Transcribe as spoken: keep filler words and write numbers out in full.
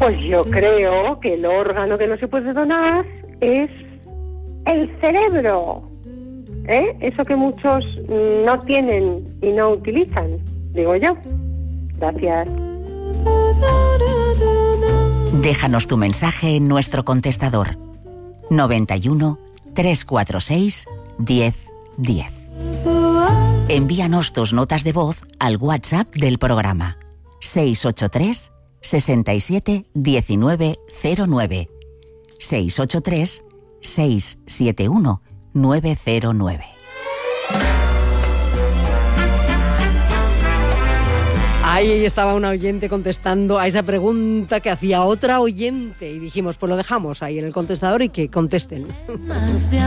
Pues yo creo que el órgano que no se puede donar es el cerebro, ¿eh? Eso que muchos no tienen y no utilizan, digo yo. Gracias. Déjanos tu mensaje en nuestro contestador noventa y uno, trescientos cuarenta y seis, diez diez. Envíanos tus notas de voz al WhatsApp del programa seis ocho tres, seis siete, uno nueve cero nueve seis ocho tres, seis siete uno, nueve cero nueve. Ahí estaba una oyente contestando a esa pregunta que hacía otra oyente y dijimos, pues lo dejamos ahí en el contestador y que contesten.